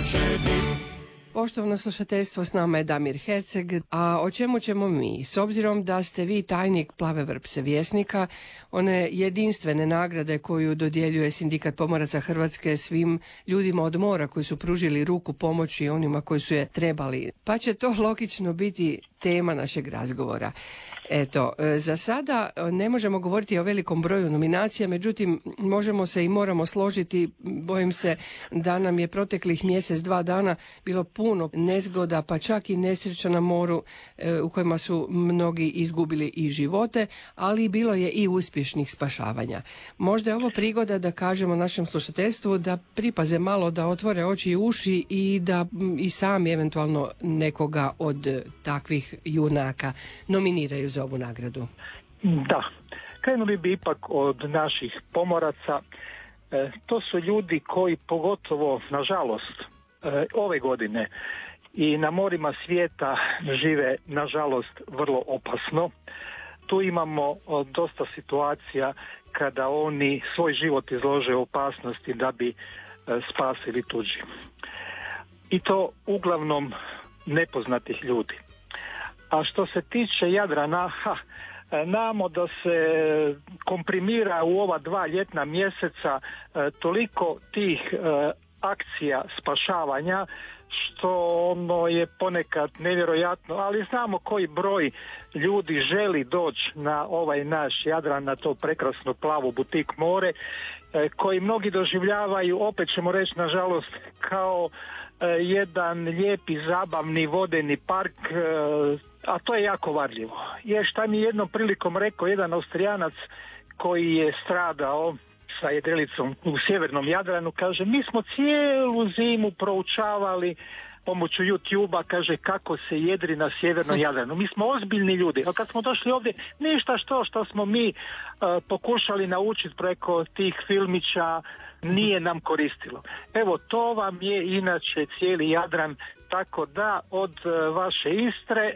Poštovano slušateljstvo, s nama je Damir Herceg, a o čemu ćemo mi? S obzirom da ste vi tajnik Plave vrpce Vjesnika, one jedinstvene nagrade koju dodjeljuje Sindikat pomoraca Hrvatske svim ljudima od mora koji su pružili ruku pomoći onima koji su je trebali, pa će to logično biti tema našeg razgovora. Eto, za sada ne možemo govoriti o velikom broju nominacija, međutim možemo se i moramo složiti, bojim se da nam je proteklih mjesec, 2 dana bilo puno nezgoda, pa čak i nesreća na moru u kojima su mnogi izgubili i živote, ali bilo je i uspješnih spašavanja. Možda je ovo prigoda da kažemo našem slušateljstvu da pripaze malo, da otvore oči i uši i da i sami eventualno nekoga od takvih junaka nominiraju za ovu nagradu. Da, krenuli bi ipak od naših pomoraca. To su ljudi koji pogotovo, nažalost, ove godine i na morima svijeta žive, nažalost, vrlo opasno. Tu imamo dosta situacija kada oni svoj život izlože u opasnosti da bi spasili tuđi. I to uglavnom nepoznatih ljudi. A što se tiče Jadrana, znamo da se komprimira u ova 2 ljetna mjeseca toliko tih akcija spašavanja, što ono je ponekad nevjerojatno, ali znamo koji broj ljudi želi doći na ovaj naš Jadran, na to prekrasno plavo butik more, koji mnogi doživljavaju, opet ćemo reći nažalost, kao jedan lijepi zabavni vodeni park, a to je jako varljivo. Jer šta mi jednom prilikom rekao jedan Austrijanac koji je stradao sa jedrilicom u sjevernom Jadranu, kaže, mi smo cijelu zimu proučavali pomoću YouTube-a, kaže, kako se jedri na sjevernom Jadranu. Mi smo ozbiljni ljudi, a kad smo došli ovdje, ništa što smo mi pokušali naučiti preko tih filmića, nije nam koristilo. Evo, to vam je inače cijeli Jadran, tako da od vaše Istre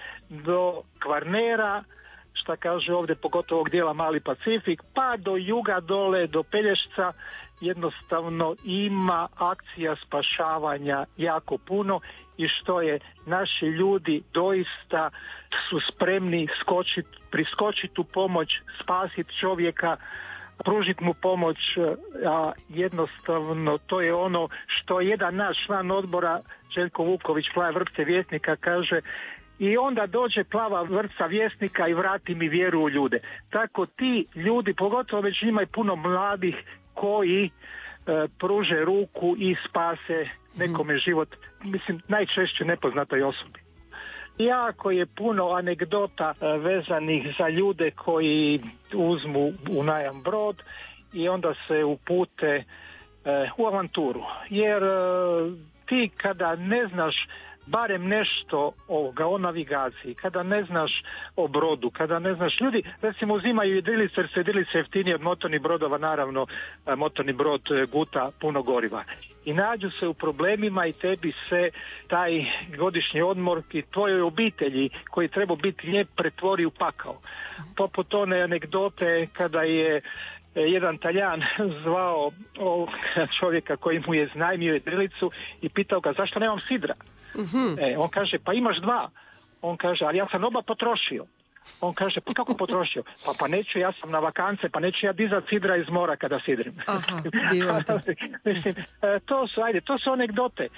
do Kvarnera, šta kaže ovdje pogotovo ovog dijela Mali Pacifik, pa do juga dole, do Pelješca, jednostavno ima akcija spašavanja jako puno i što je, naši ljudi doista su spremni priskočiti u pomoć, spasiti čovjeka, pružiti mu pomoć, a jednostavno to je ono što jedan naš član odbora, Željko Vuković, Plave vrpce Vjesnika, kaže, i onda dođe Plava vrpca Vjesnika i vrati mi vjeru u ljude. Tako ti ljudi, pogotovo već ima i puno mladih koji pruže ruku i spase nekome život, mislim, najčešće nepoznatoj osobi. Jako je puno anegdota vezanih za ljude koji uzmu u najam brod i onda se upute u avanturu. Jer ti kada ne znaš barem nešto o navigaciji, kada ne znaš o brodu, kada ne znaš, ljudi recimo uzimaju jedrilice jer su jedrilice jeftinije od motornih brodova, naravno motorni brod guta puno goriva. I nađu se u problemima i tebi se taj godišnji odmor i tvojoj obitelji koji treba biti lijep pretvori u pakao. Poput one anegdote kada je jedan Taljan zvao čovjeka koji mu je iznajmio jedrilicu i pitao ga zašto nemam sidra. On kaže, pa imaš 2. On kaže, ali ja sam oba potrošio. On kaže, pa kako potrošio? Pa neću, ja sam na vakance, pa neću ja dizat sidra iz mora kada sidrim. Aha, mislim, to su anegdote.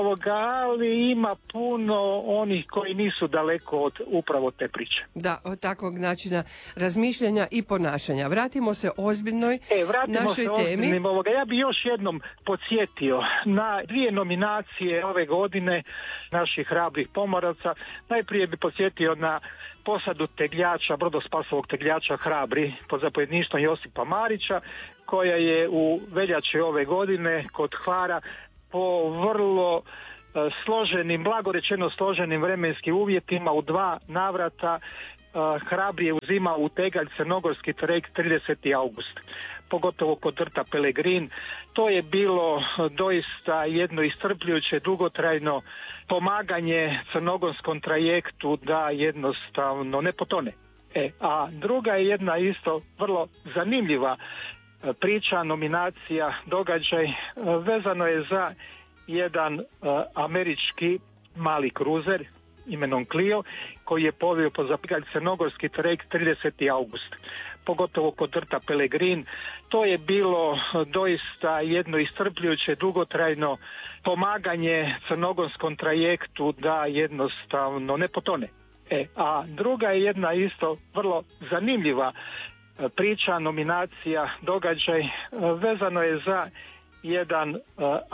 Ali ima puno onih koji nisu daleko od upravo te priče. Da, od takvog načina razmišljanja i ponašanja. Vratimo se ozbiljnoj našoj temi. Ja bi još jednom podsjetio na 2 nominacije ove godine naših hrabrih pomoraca. Najprije bi podsjetio na posadu tegljača, brodospasovog tegljača Hrabri pod zapovjedništvom Josipa Marića, koja je u veljači ove godine kod Hvara po vrlo složenim, blago rečeno složenim vremenskim uvjetima u 2 navrata Hrabri je uzimao u tegalj crnogorski trajekt 30. august, pogotovo kod rta Pelegrin. To je bilo doista jedno iscrpljujuće, dugotrajno pomaganje crnogorskom trajektu da jednostavno ne potone. A druga je jedna isto vrlo zanimljiva priča, nominacija, događaj, vezano je za jedan američki mali kruzer imenom Clio, koji je poveo po crnogorski trajekt 30. august, pogotovo kod rta Pelegrin. To je bilo doista jedno iscrpljujuće, dugotrajno pomaganje crnogorskom trajektu da jednostavno ne potone. A druga je jedna isto vrlo zanimljiva priča, nominacija, događaj, vezano je za jedan